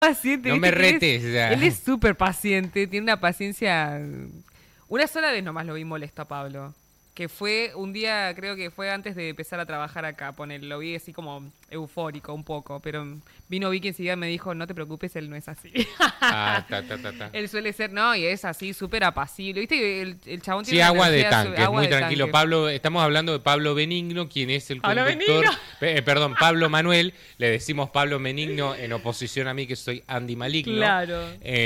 paciente. No ¿viste me que retes. él es súper paciente, tiene una paciencia. Una sola vez nomás lo vi molesto a Pablo. Que fue un día, creo que fue antes de empezar a trabajar acá. Lo vi así como eufórico un poco. Pero vino Vicky enseguida y me dijo, no te preocupes, él no es así. Ta. Él suele ser, no, y es así, súper apacible. ¿Viste? El chabón tiene Sí, una agua de energía tanque, es agua muy de tranquilo. tanque. Pablo, estamos hablando de Pablo Benigno, quien es el Pablo conductor. Benigno. Perdón, Pablo Manuel. Le decimos Pablo Benigno en oposición a mí, que soy Andy Maligno. Claro.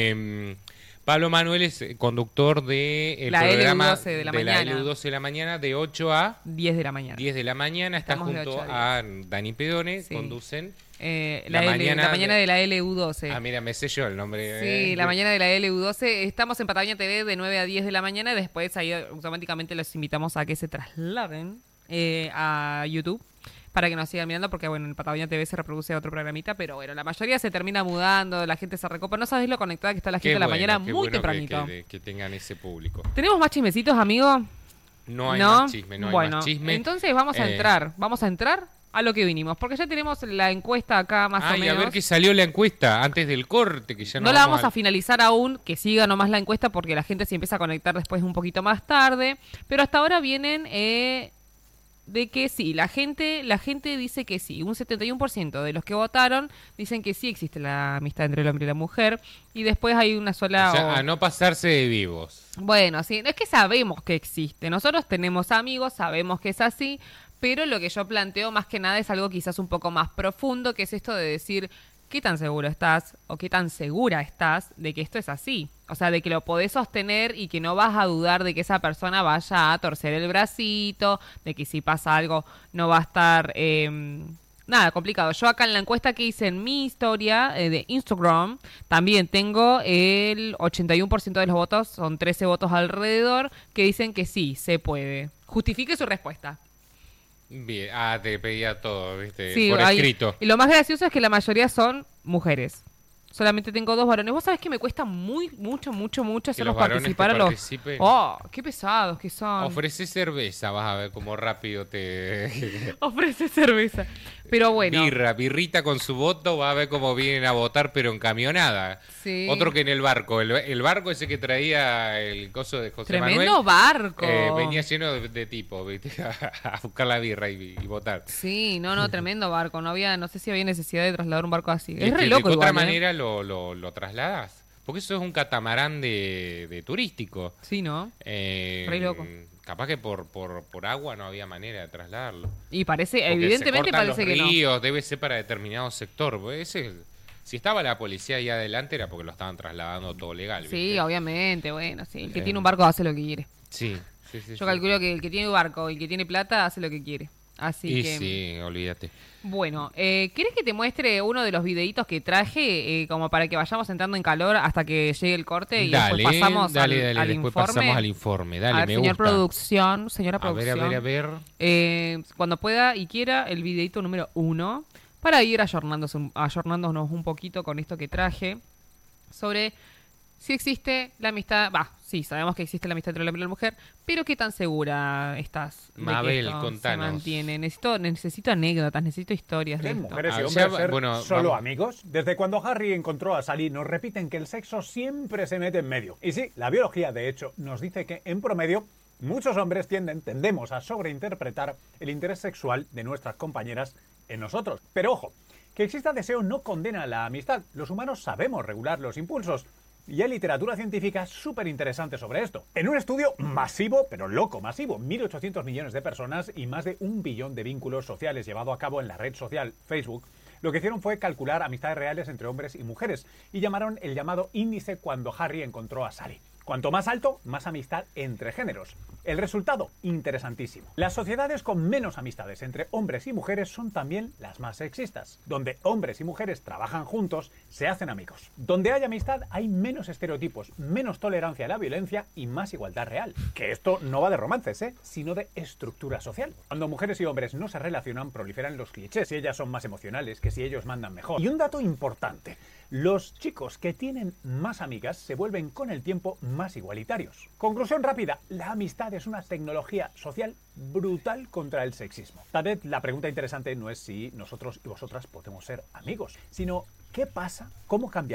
Pablo Manuel es conductor del La programa LU12 de la la mañana. LU12 de la mañana, de 8 a 10 de la mañana. 10 de la mañana. Está Estamos de junto 8 a a Dani Pedone, Sí. conducen. La mañana de la LU12. Ah, mira, me sé yo el nombre. Sí, la mañana de la LU12. Estamos en Patagonia TV de 9 a 10 de la mañana y después ahí automáticamente los invitamos a que se trasladen a YouTube para que nos sigan mirando porque, bueno, en Patagonia TV se reproduce otro programita, pero bueno, la mayoría se termina mudando, la gente se recopa. No sabés lo conectada que está la gente a la mañana muy tempranito. Que tengan ese público. ¿Tenemos más chismecitos, amigo? No hay más chisme, no hay Bueno, más chisme. entonces vamos a entrar a lo que vinimos, porque ya tenemos la encuesta acá más o menos. Y a ver qué salió la encuesta antes del corte, que ya no la vamos a finalizar aún, que siga nomás la encuesta porque la gente se empieza a conectar después un poquito más tarde, pero hasta ahora vienen de que sí, la gente dice que sí, un 71% de los que votaron dicen que sí existe la amistad entre el hombre y la mujer, y después hay una sola... O sea, a no pasarse de vivos. Bueno, sí, es que sabemos que existe, nosotros tenemos amigos, sabemos que es así, pero lo que yo planteo más que nada es algo quizás un poco más profundo, que es esto de decir, ¿qué tan seguro estás o qué tan segura estás de que esto es así? O sea, de que lo podés sostener y que no vas a dudar de que esa persona vaya a torcer el bracito, de que si pasa algo no va a estar... nada, complicado. Yo acá en la encuesta que hice en mi historia de Instagram, también tengo el 81% de los votos, son 13 votos alrededor, que dicen que sí, se puede. Justifique su respuesta. Bien, te pedía todo, ¿viste? Sí, por escrito. Y lo más gracioso es que la mayoría son mujeres. Solamente tengo 2 varones. Vos sabés que me cuesta mucho hacerlos participar a los... Participen. ¡Oh! ¡Qué pesados que son! Ofrece cerveza, vas a ver cómo rápido te... Ofrece cerveza. Pero bueno. Birrita con su voto, va a ver cómo vienen a votar, pero en camionada. Sí. Otro que en el barco. El barco ese que traía el coso de José Manuel. ¡Tremendo barco! Venía lleno de tipos, ¿viste? A buscar la birra y votar. Sí, no, tremendo barco. No sé si había necesidad de trasladar un barco así. Es re loco ¿De otra igual, manera lo trasladas? Porque eso es un catamarán de turístico. Sí, ¿no? Re loco. Capaz que por agua no había manera de trasladarlo. Y parece, Porque evidentemente se cortan parece los que ríos, debe ser para determinado sector. Si estaba la policía ahí adelante era porque lo estaban trasladando todo legal. no. ¿viste? Sí, obviamente, bueno, sí. El que tiene un barco hace lo que quiere. Sí. Yo calculo que el que tiene barco y el que tiene plata hace lo que quiere. Así que... sí, olvídate. Bueno, ¿querés que te muestre uno de los videitos que traje como para que vayamos entrando en calor hasta que llegue el corte y después pasamos al después informe? pasamos al informe. Dale, a ver, me señor gusta. señora producción. A ver. Cuando pueda y quiera, el videito número 1 para ir ayornándonos un poquito con esto que traje sobre si existe la amistad. Sí, sabemos que existe la amistad entre el hombre y la mujer, pero ¿qué tan segura estás de Mabel, que esto contanos. se mantiene? Necesito anécdotas, necesito historias de ¿Creen esto. mujeres y hombres ser solo vamos. amigos? Desde cuando Harry encontró a Sally nos repiten que el sexo siempre se mete en medio. Y sí, la biología de hecho nos dice que en promedio muchos hombres tendemos a sobreinterpretar el interés sexual de nuestras compañeras en nosotros. Pero ojo, que exista deseo no condena la amistad. Los humanos sabemos regular los impulsos. Y hay literatura científica súper interesante sobre esto. En un estudio masivo, pero loco masivo, 1.800 millones de personas y más de 1 billón de vínculos sociales llevado a cabo en la red social Facebook, lo que hicieron fue calcular amistades reales entre hombres y mujeres y llamaron el llamado índice cuando Harry encontró a Sally. Cuanto más alto, más amistad entre géneros. El resultado, interesantísimo. Las sociedades con menos amistades entre hombres y mujeres son también las más sexistas. Donde hombres y mujeres trabajan juntos, se hacen amigos. Donde hay amistad, hay menos estereotipos, menos tolerancia a la violencia y más igualdad real. Que esto no va de romances, sino de estructura social. Cuando mujeres y hombres no se relacionan, proliferan los clichés. Si ellas son más emocionales, que si ellos mandan mejor. Y un dato importante. Los chicos que tienen más amigas se vuelven con el tiempo más igualitarios. Conclusión rápida, la amistad es una tecnología social brutal contra el sexismo. Tal vez la pregunta interesante no es si nosotros y vosotras podemos ser amigos, sino ¿Qué pasa? ¿Cómo cambia